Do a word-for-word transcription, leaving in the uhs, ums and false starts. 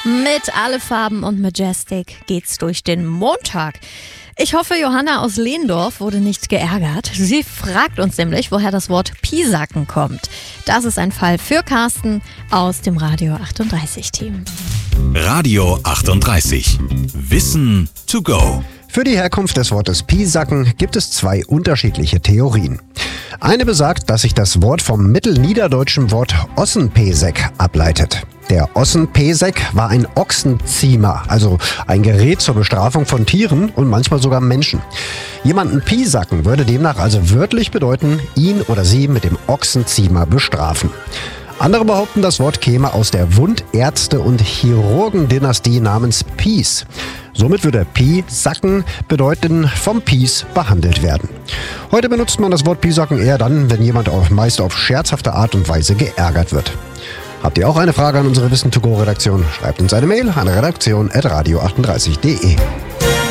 Mit Alle Farben und Majestic geht's durch den Montag. Ich hoffe, Johanna aus Lehndorf wurde nicht geärgert. Sie fragt uns nämlich, woher das Wort Piesacken kommt. Das ist ein Fall für Carsten aus dem Radio achtunddreißig Team. Radio achtunddreißig. Wissen to go. Für die Herkunft des Wortes Piesacken gibt es zwei unterschiedliche Theorien. Eine besagt, dass sich das Wort vom mittelniederdeutschen Wort Ossenpesek ableitet. Der Ossenpesek war ein Ochsenziemer, also ein Gerät zur Bestrafung von Tieren und manchmal sogar Menschen. Jemanden piesacken würde demnach also wörtlich bedeuten, ihn oder sie mit dem Ochsenziemer bestrafen. Andere behaupten, das Wort käme aus der Wundärzte- und Chirurgendynastie namens Pies. Somit würde Piesacken bedeuten, vom Pies behandelt werden. Heute benutzt man das Wort Piesacken eher dann, wenn jemand auch meist auf scherzhafte Art und Weise geärgert wird. Habt ihr auch eine Frage an unsere Wissen to go Redaktion? Schreibt uns eine Mail an redaktion at radio achtunddreißig punkt de.